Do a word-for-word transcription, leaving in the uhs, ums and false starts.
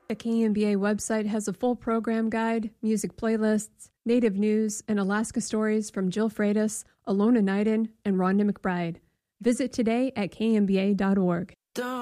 The K M B A website has a full program guide, music playlists, native news, and Alaska stories from Jill Freitas, Alona Knighton, and Rhonda McBride. Visit today at k m b a dot org.